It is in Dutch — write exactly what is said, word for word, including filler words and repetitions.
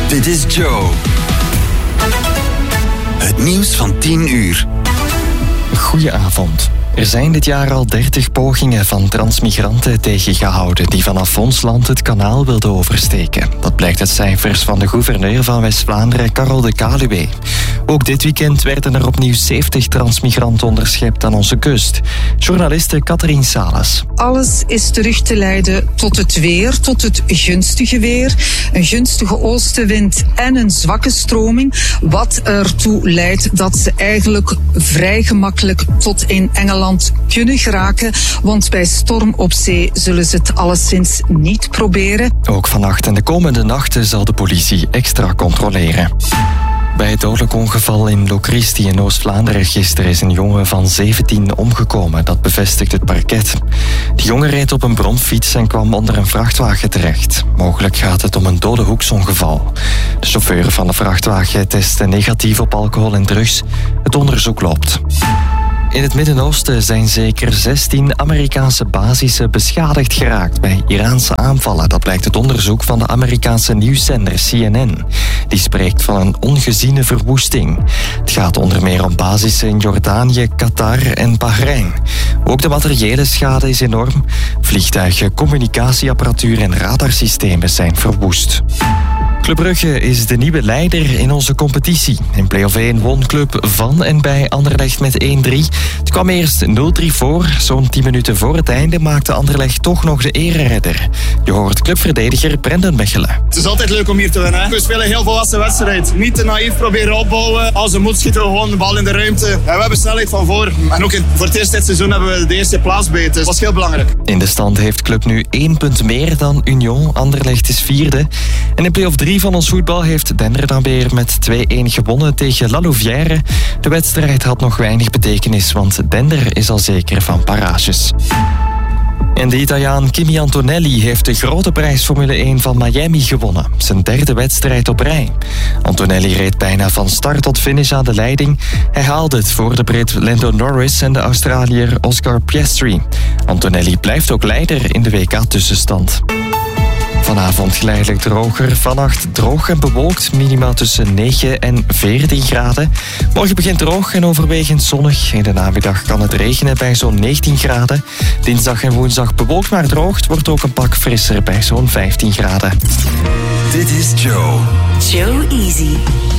Dit is Joe. Het nieuws van tien uur. Goedenavond. Er zijn dit jaar al dertig pogingen van transmigranten tegengehouden die vanaf ons land het kanaal wilden oversteken. Dat blijkt uit cijfers van de gouverneur van West-Vlaanderen, Karel de Kaluwe. Ook dit weekend werden er opnieuw zeventig transmigranten onderschept aan onze kust. Journaliste Catherine Salas. Alles is terug te leiden tot het weer, tot het gunstige weer. Een gunstige oostenwind en een zwakke stroming, wat ertoe leidt dat ze eigenlijk vrij gemakkelijk tot in Engeland kunnen geraken, want bij storm op zee zullen ze het alleszins niet proberen. Ook vannacht en de komende nachten zal de politie extra controleren. Bij het dodelijk ongeval in Locristi in Oost-Vlaanderen gisteren is een jongen van zeventien omgekomen. Dat bevestigt het parket. De jongen reed op een bromfiets en kwam onder een vrachtwagen terecht. Mogelijk gaat het om een dode hoeksongeval. De chauffeur van de vrachtwagen testte negatief op alcohol en drugs. Het onderzoek loopt. In het Midden-Oosten zijn zeker zestien Amerikaanse basissen beschadigd geraakt bij Iraanse aanvallen. Dat blijkt uit onderzoek van de Amerikaanse nieuwszender C N N. Die spreekt van een ongeziene verwoesting. Het gaat onder meer om basissen in Jordanië, Qatar en Bahrein. Ook de materiële schade is enorm. Vliegtuigen, communicatieapparatuur en radarsystemen zijn verwoest. Club Brugge is de nieuwe leider in onze competitie. In play-off één won Club van en bij Anderlecht met één drie. Het kwam eerst nul drie voor. Zo'n tien minuten voor het einde maakte Anderlecht toch nog de ereredder. Je hoort clubverdediger Brendan Mechelen. Het is altijd leuk om hier te winnen. We spelen een heel volwassen wedstrijd. Niet te naïef proberen opbouwen. Als het moet schieten we gewoon de bal in de ruimte. En we hebben snelheid van voor. En ook in, voor het eerst dit seizoen hebben we de eerste plaats beet. Dat was heel belangrijk. In de stand heeft Club nu één punt meer dan Union. Anderlecht is vierde. En in play-off drie van ons voetbal heeft Dender dan weer met twee één gewonnen tegen La Louvière. De wedstrijd had nog weinig betekenis, want Dender is al zeker van parages. En de Italiaan Kimi Antonelli heeft de grote prijs Formule één van Miami gewonnen. Zijn derde wedstrijd op rij. Antonelli reed bijna van start tot finish aan de leiding. Hij haalde het voor de Brit Lando Norris en de Australiër Oscar Piastri. Antonelli blijft ook leider in de W K-tussenstand. Vanavond geleidelijk droger, vannacht droog en bewolkt, minimaal tussen negen en veertien graden. Morgen begint droog en overwegend zonnig. In de namiddag kan het regenen bij zo'n negentien graden. Dinsdag en woensdag bewolkt maar droog, het wordt ook een pak frisser bij zo'n vijftien graden. Dit is Joe. Joe Easy.